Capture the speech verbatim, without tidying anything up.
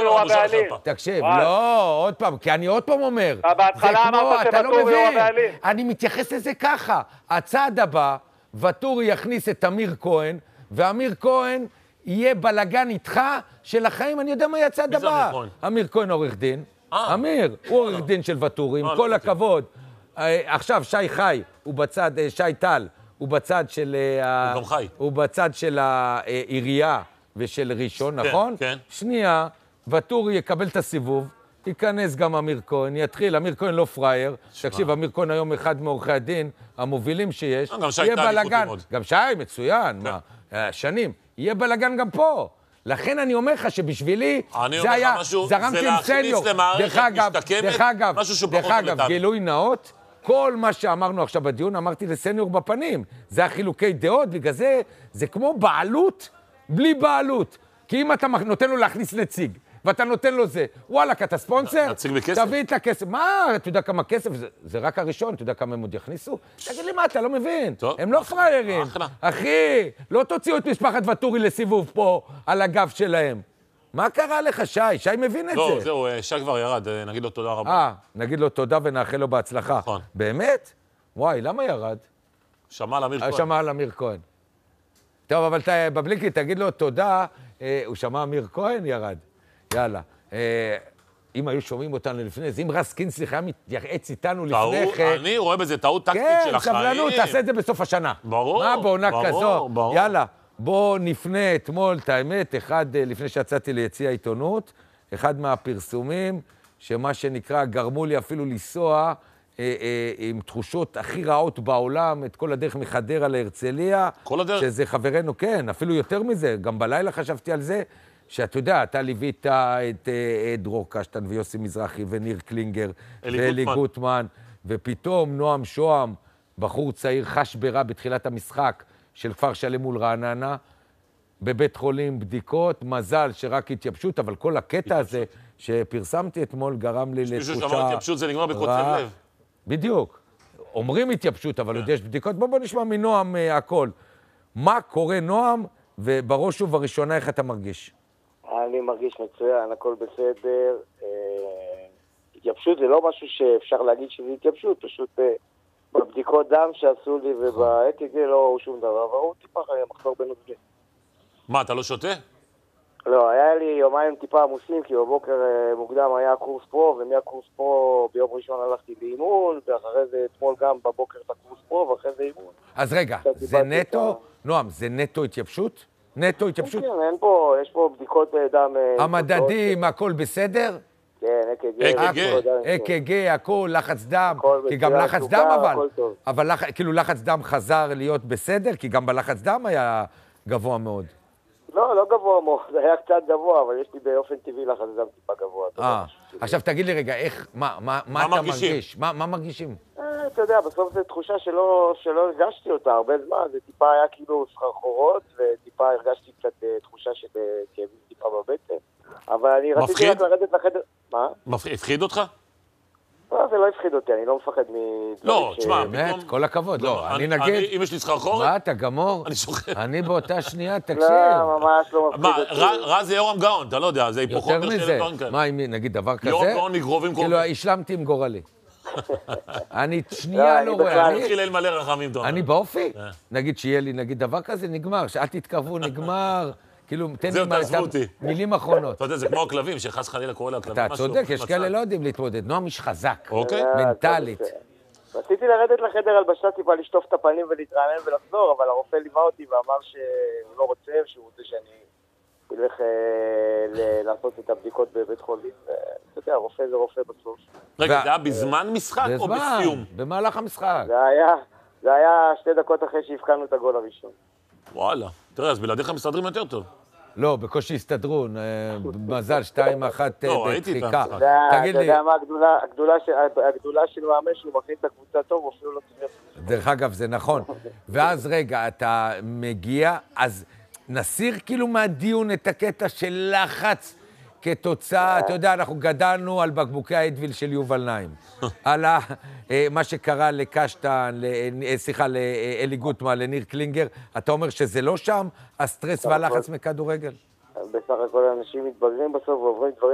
הוא הבעלים. תקשיב, לא, עוד פעם, כי אני עוד פעם אומר. בהתחלה אמרת שוואטורי הוא הבעלים. אני מתייחס לזה ככה. הצעד הבא, וואטורי יכניס את אמיר כהן, ואמיר כהן יהיה בלגן איתך של החיים, אני יודע מה יהיה הצעד הבא. אמיר כהן עורך דין. אמיר, הוא עורך דין של וואטורי, עם כל הכבוד. עכשיו, שי חי, הוא בצד, שי טל, הוא בצד של... הוא גם חי. הוא בצד של העירייה ושל ראשון, נכון? כן. שנייה, וואטורי יקבל את הסיבוב, ייכנס גם אמיר כהן, יתחיל, אמיר כהן לא פרייר. תקשיב, אמיר כהן היום אחד מעורכי הדין המובילים שיש. גם שי טל איכותי מאוד. גם שי, מצוין, מה, שנים. יהיה בלגן גם פה. לכן אני אומר לך שבשבילי זה היה, זרמתי עם סניור. דרך אגב, דרך אגב, דרך אגב, גילוי נאות, כל מה שאמרנו עכשיו בדיון, אמרתי לסניור בפנים. זה החילוקי דעות, בגלל זה, זה כמו בעלות, בלי בעלות. כי אם אתה נותן לו להכניס נציג, ואתה נותן לו זה, וואלה, אתה ספונסר, תביא את הכסף. מה, אתה יודע כמה כסף? זה רק הראשון, אתה יודע כמה הם עוד יכניסו? תגיד לי מה, אתה לא מבין. הם לא פריירים. אחי, לא תוציאו את משפחת וואטורי לסיבוב פה על הגב שלהם. מה קרה לך, שי? שי מבין את זה. לא, זהו, שי כבר ירד, נגיד לו תודה רבה. אה, נגיד לו תודה ונאחל לו בהצלחה. נכון. באמת? וואי, למה ירד? שמע על אמיר כהן. שמע על אמיר כהן. טוב, אבל בבליקי, תגיד לו תודה, הוא שמע אמיר כהן, ירד. יאללה. אם היו שומעים אותנו לפני זה, אם רז קינסטליך היה מתייעץ איתנו לפני כן... אני רואה בזה טעות טקטית של החיים. כן, סבלנות, תעשה את זה בסוף השנה. ברור, מה בעונה כזו? ברור. יאללה, בוא נפנה אתמול, את האמת, אחד, לפני שיצאתי ליציע העיתונות, אחד מהפרסומים, שמה שנקרא, גרמו לי אפילו לנסוע עם תחושות הכי רעות בעולם, את כל הדרך מחדרה להרצליה. כל הדרך? שזה חברנו, כן, אפילו יותר מזה, גם בלילה חשבתי על זה, שאתה יודע, אתה ליווית את דרור קשטן ויוסי מזרחי וניר קלינגר ואלי גוטמן, ופתאום נועם שוהם, בחור צעיר חש ברע בתחילת המשחק של כפר שלם מול רעננה, בבית חולים בדיקות, מזל שרק התייבשות, אבל כל הקטע הזה שפרסמתי אתמול גרם לי לתחושה... מישהו שאמר התייבשות זה נגמר בקוצב לב. בדיוק. אומרים התייבשות, אבל עוד יש בדיקות. בוא בוא נשמע מנועם הכל. מה קורה נועם, ובראש ובראשונה איך אתה מרגיש? אני מרגיש מצוין, הכל בסדר. התייבשות זה לא משהו שאפשר להגיד שזה התייבשות, פשוט בבדיקות דם שעשו לי ובאק"ג לא ראו שום דבר, אבל הוא טיפה מחזור בנוזלי. מה, אתה לא שותה? לא, היה לי יומיים טיפה עמוסים, כי בבוקר מוקדם היה קורס פרו, ומהקורס פרו ביום ראשון הלכתי לאימון, ואחרי זה אתמול גם בבוקר את הקורס פרו, ואחרי זה אימון. אז רגע, זה נטו, נועם, זה נטו התייבשות? נטו התייבשות? כן, אין פה, יש פה בדיקות דם... המדדים, הכל בסדר? כן, אק"ג. אק"ג, הכל, לחץ דם, כי גם לחץ דם אבל, אבל כאילו לחץ דם חזר להיות בסדר, כי גם בלחץ דם היה גבוה מאוד. לא, לא גבוה מאוד, זה היה קצת גבוה, אבל יש לי באופן טבעי לחץ דם טיפה גבוה. אה, עכשיו תגיד לי רגע, איך, מה אתה מרגיש? מה מרגישים? אתה יודע, בסוף זו תחושה שלא הרגשתי אותה הרבה זמן, זה טיפה היה כאילו סחרחורות, וטיפה הרגשתי קצת תחושה של כאבים טיפה בבטן. אבל אני רציתי רק לרדת לחדר... מה? הפחיד אותך? לא, זה לא הפחיד אותי, אני לא מפחד מ... לא, תשמע, באמת, כל הכבוד, לא, אני נגיד... אם יש לי סחרחורת? מה, אתה גמור? אני שוכר. אני באותה שנייה, תקשיב. לא, ממש לא מפחיד אותי. מה, רז זה יורם גאון, אתה לא יודע, זה היפוכונדר יותר של מזה, דברים כאלה. מה, נגיד דבר כזה? יורם גאון נגרובים קרובים. כאילו, השלמתי עם גורלי. אני שנייה לא רואה. אני התחיל אל מלא רחמים דומה. אני באופי? נגיד שיהיה לי, נגיד דבר כזה, נגמר, שאל תתקרבו, נגמר. כאילו, תן לי מילים אחרונות. אתה יודע, זה כמו הכלבים, שחס חלילה קורא לכלבים משהו. אתה צודק, יש כאלה לא יודעים להתמודד. נועם איש חזק, מנטלית. רציתי לרדת לחדר הלבשה טיפה, לשטוף את הפנים ולהתרענן ולחזור, אבל הרופא ליווה אותי ואמר שהוא לא רוצה, שהוא רוצה שאני אלך לעשות את הבדיקות בבית חולים. אתה יודע, הרופא זה רופא בסוף. רגע, זה היה בזמן משחק או בסיום? במהלך המשחק. זה היה שתי דקות אחרי שהפקענו את הגול הראשון. וואלה. תראה, אז בלעדיך מסתדרים יותר טוב. לא, בקושי הסתדרו, מזל, שתיים, אחת בדחיקה. אתה יודע מה הגדולה של מאמן שהוא מכין את הקבוצה טוב, הוא אפילו לא צריך. דרך אגב, זה נכון. ואז רגע, אתה מגיע, אז נסיר כאילו מהדיון את הקטע של לחץ כתוצאה, אתה יודע, אנחנו גדלנו על בקבוקי האדוויל של יובל נעים. על מה שקרה לקשטן, סליחה, לאלי גוטמן, לניר קלינגר. אתה אומר שזה לא שם, הסטרס והלחץ מכדורגל? בסך הכל אנשים מתבגרים בסוף ועוברים דברים